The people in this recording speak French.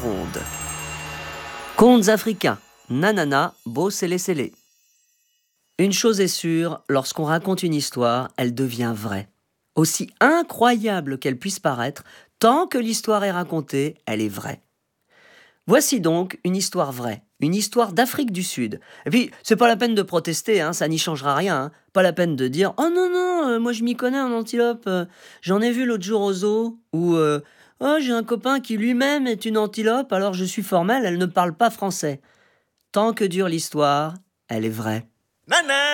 ronde. Contes africains, nanana, beau sélé. Une chose est sûre, lorsqu'on raconte une histoire, elle devient vraie. Aussi incroyable qu'elle puisse paraître, tant que l'histoire est racontée, elle est vraie. Voici donc une histoire vraie, une histoire d'Afrique du Sud. Et puis, c'est pas la peine de protester, ça n'y changera rien. Pas la peine de dire « Oh non, moi je m'y connais en antilope, j'en ai vu l'autre jour au zoo » ou « Oh, j'ai un copain qui lui-même est une antilope, alors je suis formelle, elle ne parle pas français. » Tant que dure l'histoire, elle est vraie. Nana!